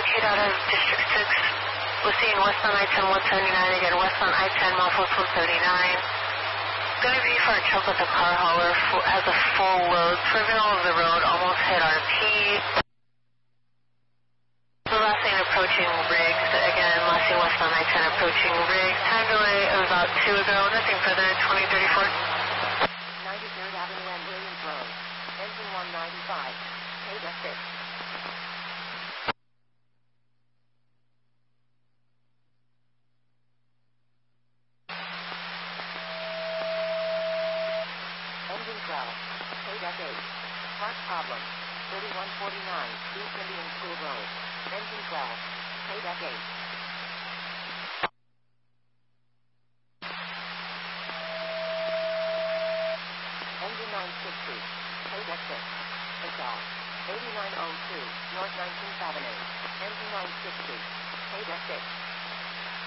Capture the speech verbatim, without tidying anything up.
locate out of District six. We're seeing westbound I ten one seventy-nine, again westbound I ten, Milepost one seventy-nine. Going to be for a truck with a car hauler, full, has a full load, swerving all over the road, almost hit R P. The last thing approaching Riggs, again, last thing westbound I ten approaching Riggs. Time delay of about two ago, nothing further, twenty thirty-four. ninety-third Avenue and Williams Road, engine one ninety-five, Pega six. Engine twelve, Pega eight, part problem, thirty-one forty-nine, East Indian School Road, engine twelve, Pega eight. Engine nine sixty, Pega six, Assault, eighty-nine oh two, North nineteenth Avenue, engine nine sixty, Pega six.